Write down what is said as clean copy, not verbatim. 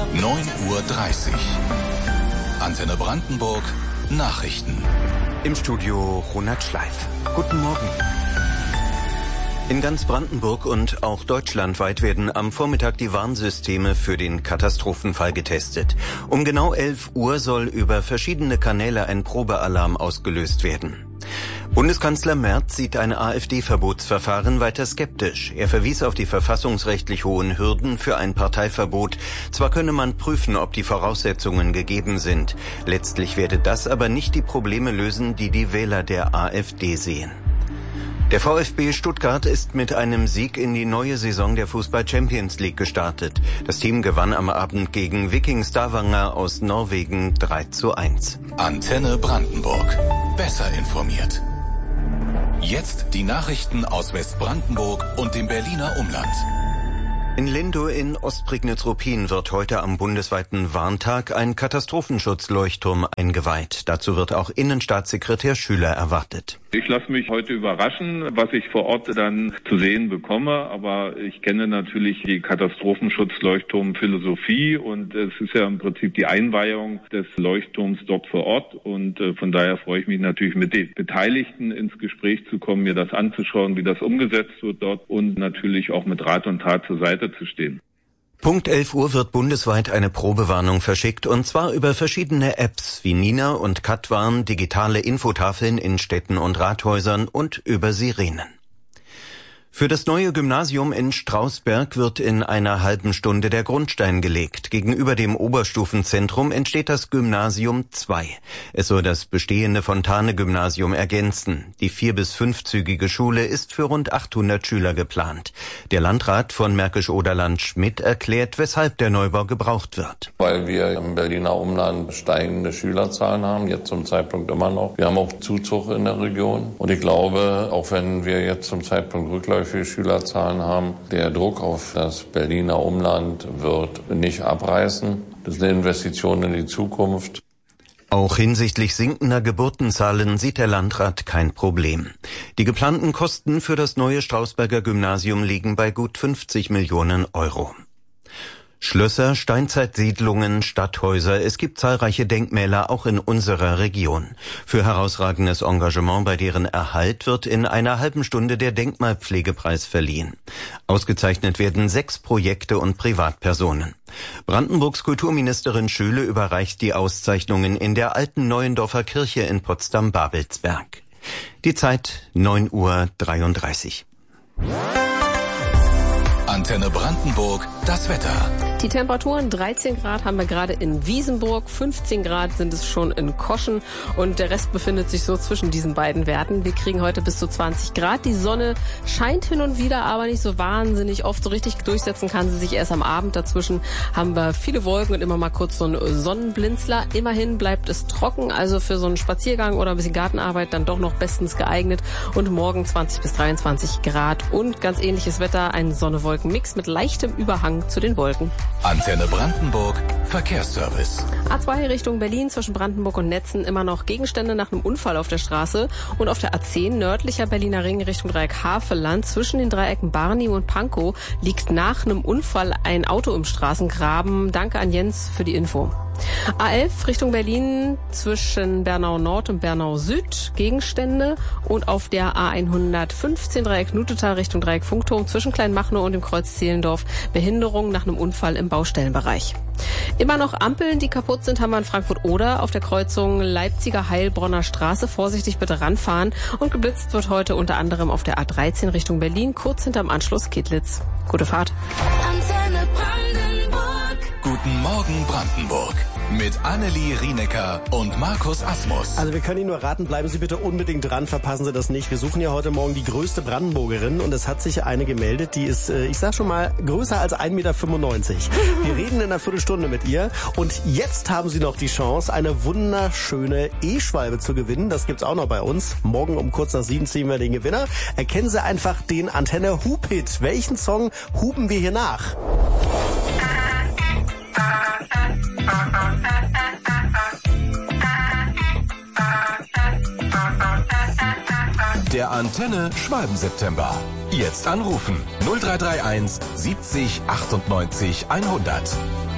9:30 Uhr. Antenne Brandenburg Nachrichten. Im Studio Ronald Schleif. Guten Morgen. In ganz Brandenburg und auch deutschlandweit werden am Vormittag die Warnsysteme für den Katastrophenfall getestet. Um genau 11 Uhr soll über verschiedene Kanäle ein Probealarm ausgelöst werden. Bundeskanzler Merz sieht ein AfD-Verbotsverfahren weiter skeptisch. Er verwies auf die verfassungsrechtlich hohen Hürden für ein Parteiverbot. Zwar könne man prüfen, ob die Voraussetzungen gegeben sind. Letztlich werde das aber nicht die Probleme lösen, die die Wähler der AfD sehen. Der VfB Stuttgart ist mit einem Sieg in die neue Saison der Fußball-Champions League gestartet. Das Team gewann am Abend gegen Viking Stavanger aus Norwegen 3:1. Antenne Brandenburg. Besser informiert. Jetzt die Nachrichten aus Westbrandenburg und dem Berliner Umland. In Lindow in Ostprignitz-Ruppin wird heute am bundesweiten Warntag ein Katastrophenschutzleuchtturm eingeweiht. Dazu wird auch Innenstaatssekretär Schüler erwartet. Ich lasse mich heute überraschen, was ich vor Ort dann zu sehen bekomme, aber ich kenne natürlich die Katastrophenschutzleuchtturm-Philosophie und es ist ja im Prinzip die Einweihung des Leuchtturms dort vor Ort und von daher freue ich mich natürlich mit den Beteiligten ins Gespräch zu kommen, mir das anzuschauen, wie das umgesetzt wird dort und natürlich auch mit Rat und Tat zur Seite zu stehen. Punkt 11 Uhr wird bundesweit eine Probewarnung verschickt, und zwar über verschiedene Apps wie Nina und Katwarn, digitale Infotafeln in Städten und Rathäusern und über Sirenen. Für das neue Gymnasium in Strausberg wird in einer halben Stunde der Grundstein gelegt. Gegenüber dem Oberstufenzentrum entsteht das Gymnasium 2. Es soll das bestehende Fontane-Gymnasium ergänzen. Die 4- bis 5-zügige Schule ist für rund 800 Schüler geplant. Der Landrat von Märkisch-Oderland Schmidt erklärt, weshalb der Neubau gebraucht wird. Weil wir im Berliner Umland steigende Schülerzahlen haben, jetzt zum Zeitpunkt immer noch. Wir haben auch Zuzug in der Region. Und ich glaube, auch wenn wir jetzt zum Zeitpunkt rückläufige Schülerzahlen haben, der Druck auf das Berliner Umland wird nicht abreißen. Das ist eine Investition in die Zukunft. Auch hinsichtlich sinkender Geburtenzahlen sieht der Landrat kein Problem. Die geplanten Kosten für das neue Strausberger Gymnasium liegen bei gut 50 Millionen Euro. Schlösser, Steinzeitsiedlungen, Stadthäuser, es gibt zahlreiche Denkmäler auch in unserer Region. Für herausragendes Engagement bei deren Erhalt wird in einer halben Stunde der Denkmalpflegepreis verliehen. Ausgezeichnet werden 6 Projekte und Privatpersonen. Brandenburgs Kulturministerin Schöle überreicht die Auszeichnungen in der alten Neuendorfer Kirche in Potsdam-Babelsberg. Die Zeit 9:33 Uhr. Antenne Brandenburg, das Wetter. Die Temperaturen 13 Grad haben wir gerade in Wiesenburg, 15 Grad sind es schon in Koschen und der Rest befindet sich so zwischen diesen beiden Werten. Wir kriegen heute bis zu 20 Grad. Die Sonne scheint hin und wieder, aber nicht so wahnsinnig oft. So richtig durchsetzen kann sie sich erst am Abend. Dazwischen haben wir viele Wolken und immer mal kurz so ein Sonnenblinzler. Immerhin bleibt es trocken, also für so einen Spaziergang oder ein bisschen Gartenarbeit dann doch noch bestens geeignet. Und morgen 20 bis 23 Grad und ganz ähnliches Wetter, ein Sonne-Wolken-Mix mit leichtem Überhang zu den Wolken. Antenne Brandenburg, Verkehrsservice. A2 Richtung Berlin zwischen Brandenburg und Netzen immer noch Gegenstände nach einem Unfall auf der Straße. Und auf der A10 nördlicher Berliner Ring Richtung Dreieck Havelland zwischen den Dreiecken Barnim und Pankow liegt nach einem Unfall ein Auto im Straßengraben. Danke an Jens für die Info. A11 Richtung Berlin zwischen Bernau Nord und Bernau Süd Gegenstände und auf der A115 Dreieck Nutetal Richtung Dreieck Funkturm zwischen Kleinmachnow und dem Kreuz Zehlendorf Behinderung nach einem Unfall im Baustellenbereich. Immer noch Ampeln, die kaputt sind, haben wir in Frankfurt-Oder auf der Kreuzung Leipziger Heilbronner Straße. Vorsichtig bitte ranfahren. Und geblitzt wird heute unter anderem auf der A13 Richtung Berlin, kurz hinterm Anschluss Kittlitz. Gute Fahrt. Antenne Brandenburg. Guten Morgen Brandenburg. Mit Annelie Rienecker und Markus Asmus. Also wir können Ihnen nur raten, bleiben Sie bitte unbedingt dran, verpassen Sie das nicht. Wir suchen ja heute Morgen die größte Brandenburgerin und es hat sich eine gemeldet, die ist, ich sag schon mal, größer als 1,95 Meter. Wir reden in einer Viertelstunde mit ihr und jetzt haben Sie noch die Chance, eine wunderschöne E-Schwalbe zu gewinnen. Das gibt's auch noch bei uns. Morgen um kurz nach 7 ziehen wir den Gewinner. Erkennen Sie einfach den Antenne Hub-Hit. Welchen Song hupen wir hier nach? Der Antenne Schwalben-September. Jetzt anrufen 0331 70 98 100.